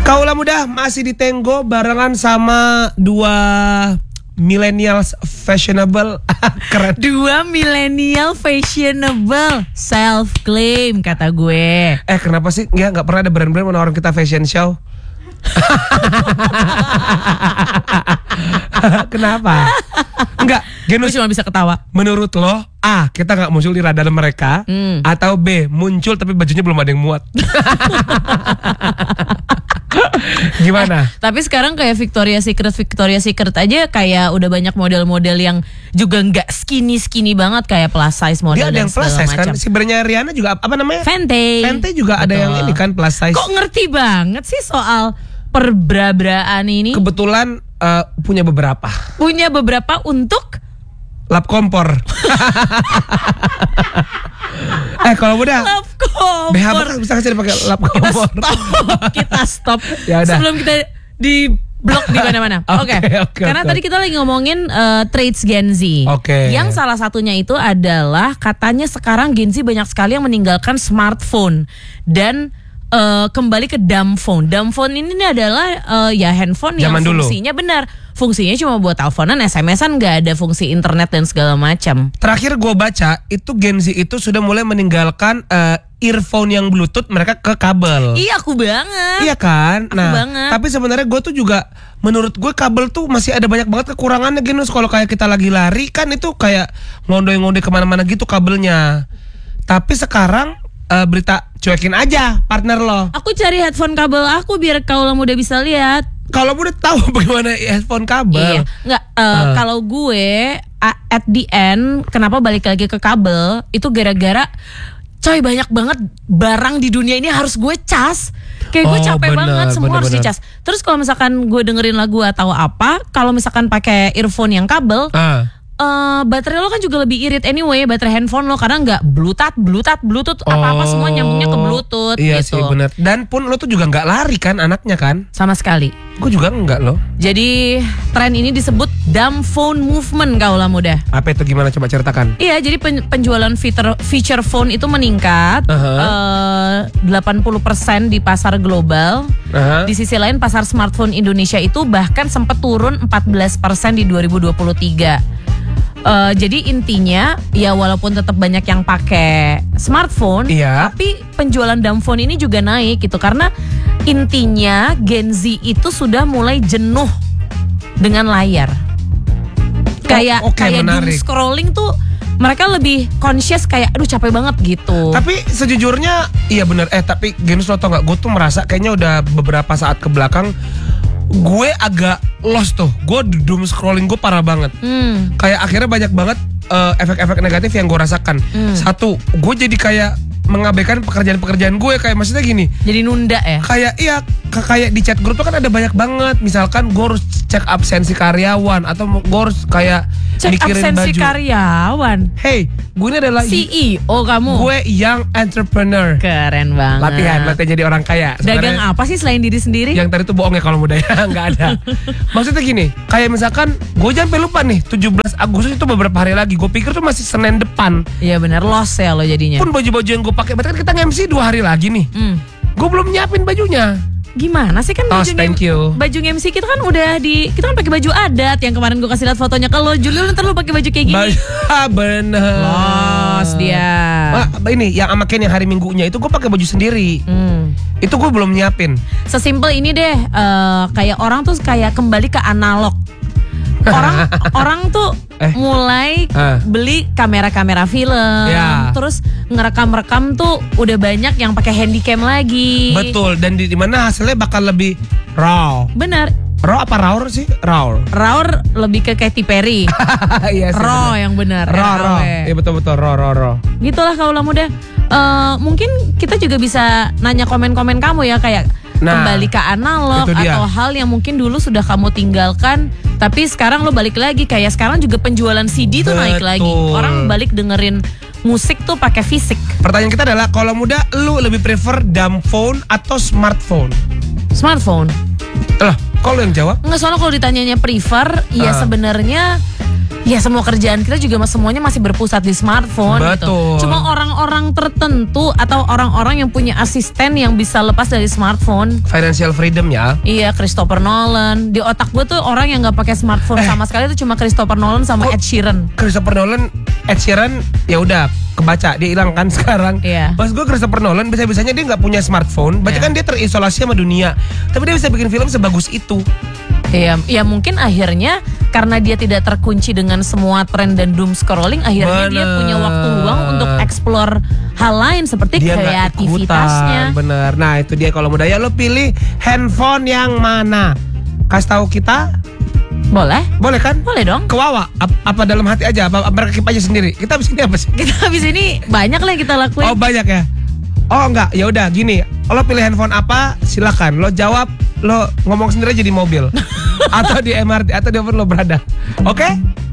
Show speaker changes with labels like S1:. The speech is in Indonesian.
S1: Kaulah muda masih di Tenggo barengan sama dua millennials fashionable. Keren.
S2: Dua millennial fashionable, self claim kata gue.
S1: Kenapa sih nggak pernah ada brand-brand menawarin kita fashion show? Kenapa? Enggak,
S2: Gue cuma bisa ketawa.
S1: Menurut lo, A, kita nggak muncul di radar mereka, atau B, muncul tapi bajunya belum ada yang muat. Gimana?
S2: Tapi sekarang kayak Victoria's Secret aja kayak udah banyak model-model yang juga nggak skinny banget, kayak plus size model.
S1: Dia ada yang plus size kan? Si brandnya Rihanna juga apa namanya?
S2: Fenty
S1: juga ada yang ini kan plus size.
S2: Kok ngerti banget sih soal perbra-braan ini?
S1: Kebetulan punya beberapa.
S2: Punya beberapa untuk
S1: lap kompor. Kalau udah
S2: lap kompor.
S1: BH bisa kasih dipakai lap kompor.
S2: Kita stop.
S1: Ya udah.
S2: Sebelum kita di blok di mana-mana. Oke. Karena tadi kita lagi ngomongin traits Gen Z. Yang salah satunya itu adalah katanya sekarang Gen Z banyak sekali yang meninggalkan smartphone dan kembali ke dumb phone. Dumb phone ini adalah ya handphone
S1: zaman
S2: yang fungsinya dulu. Benar. Fungsinya cuma buat teleponan, SMS-an, nggak ada fungsi internet dan segala macam.
S1: Terakhir gue baca itu Gen Z itu sudah mulai meninggalkan earphone yang Bluetooth, mereka ke kabel.
S2: Iya, aku banget.
S1: Iya kan?
S2: Aku banget.
S1: Tapi sebenarnya gue tuh juga menurut gue kabel tuh masih ada banyak banget kekurangannya Genus. Kalau kayak kita lagi lari kan itu kayak ngondoy-ngondoy kemana-mana gitu kabelnya. Tapi sekarang berita cuekin aja partner lo.
S2: Aku cari headphone kabel aku biar kaulah muda bisa lihat.
S1: Kalau udah tahu bagaimana headphone kabel.
S2: Iya. Nggak, kalau gue at the end kenapa balik lagi ke kabel itu gara-gara coy banyak banget barang di dunia ini harus gue cas. Kayak gue capek banget semua harus dicas. Terus kalau misalkan gue dengerin lagu atau apa, kalau misalkan pakai earphone yang kabel, baterai lo kan juga lebih irit anyway, baterai handphone lo karena nggak bluetooth apa-apa semua nyambungnya ke bluetooth.
S1: Iya
S2: gitu.
S1: sih benar. Dan pun lo tuh juga nggak lari kan anaknya kan?
S2: Sama sekali.
S1: Gue juga enggak loh.
S2: Jadi tren ini disebut dumb phone movement kaulah muda.
S1: Apa itu, gimana coba ceritakan?
S2: Iya, jadi penjualan feature phone itu meningkat 80% di pasar global. Di sisi lain pasar smartphone Indonesia itu bahkan sempat turun 14% di 2023. Jadi intinya ya walaupun tetap banyak yang pakai smartphone, tapi penjualan dumb phone ini juga naik gitu karena intinya Gen Z itu sudah mulai jenuh dengan layar. Kayak doom scrolling tuh mereka lebih conscious kayak aduh capek banget gitu.
S1: Tapi sejujurnya iya bener. Tapi Genus lo tau gak, gue tuh merasa kayaknya udah beberapa saat ke belakang gue agak lost tuh. Gue doom scrolling gue parah banget. Kayak akhirnya banyak banget efek-efek negatif yang gue rasakan. Satu, gue jadi kayak mengabaikan pekerjaan-pekerjaan gue. Kayak maksudnya gini,
S2: jadi nunda ya?
S1: Kayak di chat grup tuh kan ada banyak banget. Misalkan gue harus cek absensi karyawan, atau gue harus kayak
S2: cek
S1: mikirin
S2: absensi
S1: baju
S2: karyawan.
S1: Hey, gue ini adalah
S2: CEO kamu.
S1: Gue young entrepreneur.
S2: Keren banget.
S1: Latihan jadi orang kaya.
S2: Dagang apa sih selain diri sendiri?
S1: Yang tadi tuh bohong ya kalau muda ya. Nggak ada. Maksudnya gini, kayak misalkan gue sampai lupa nih 17 Agustus itu beberapa hari lagi. Gue pikir tuh masih Senin depan.
S2: Iya benar, lost ya lo jadinya.
S1: Pun baju-baju yang gue pakai, berarti kan kita nge-MC 2 hari lagi nih. Gue belum nyiapin bajunya.
S2: Gimana sih kan baju MC kita kan udah kita kan pakai baju adat yang kemarin gue kasih lihat fotonya ke lo. Juli ntar lo pakai baju kayak gini.
S1: Bener.
S2: Los dia.
S1: Ini yang sama Ken yang hari Minggunya itu gue pakai baju sendiri. Itu gue belum nyiapin.
S2: Sesimpel ini deh, kayak orang tuh kayak kembali ke analog. Orang tuh mulai beli kamera film, terus ngerekam tuh udah banyak yang pakai handycam lagi.
S1: Betul, dan di mana hasilnya bakal lebih raw.
S2: Benar.
S1: Raw apa raw sih? Raw
S2: lebih ke Katy Perry.
S1: Iya sih.
S2: Raw yang benar.
S1: Raw. Iya betul raw.
S2: Gitulah kaulah muda. Mungkin kita juga bisa nanya komen-komen kamu ya kayak kembali ke analog atau hal yang mungkin dulu sudah kamu tinggalkan tapi sekarang lo balik lagi. Kayak sekarang juga penjualan CD tuh naik lagi. Orang balik dengerin musik tuh pakai fisik.
S1: Pertanyaan kita adalah kalau muda lu lebih prefer dumb phone atau smartphone?
S2: Smartphone.
S1: Kalau yang jawab?
S2: Nggak, soalnya kalau ditanyanya prefer, ya sebenarnya Ya semua kerjaan kita juga semuanya masih berpusat di smartphone.
S1: Betul.
S2: Gitu. Cuma orang-orang tertentu atau orang-orang yang punya asisten yang bisa lepas dari smartphone.
S1: Financial freedom ya.
S2: Iya, Christopher Nolan. Di otak gue tuh orang yang nggak pakai smartphone sama sekali itu cuma Christopher Nolan sama Ed Sheeran.
S1: Christopher Nolan, Ed Sheeran ya udah kebaca, dia hilang kan sekarang.
S2: Iya.
S1: Pas gue Christopher Nolan bisa-bisanya dia nggak punya smartphone, berarti kan dia terisolasi sama dunia. Tapi dia bisa bikin film sebagus itu.
S2: Iya, ya mungkin akhirnya karena dia tidak terkunci dengan semua tren dan doom scrolling, akhirnya dia punya waktu luang untuk explore hal lain seperti
S1: dia
S2: kreativitasnya.
S1: Bener. Nah itu dia kalau muda ya lo pilih handphone yang mana? Kasih tahu kita.
S2: Boleh?
S1: Boleh kan?
S2: Boleh dong.
S1: Ke Wawa, apa dalam hati aja? Apa merekip aja sendiri? Kita habis ini apa sih?
S2: Kita habis ini banyak lah yang kita lakuin.
S1: Oh banyak ya? Oh enggak, ya udah gini. Lo pilih handphone apa? Silakan. Lo jawab, lo ngomong sendiri aja di mobil atau di MRT atau di mana lo berada. Oke?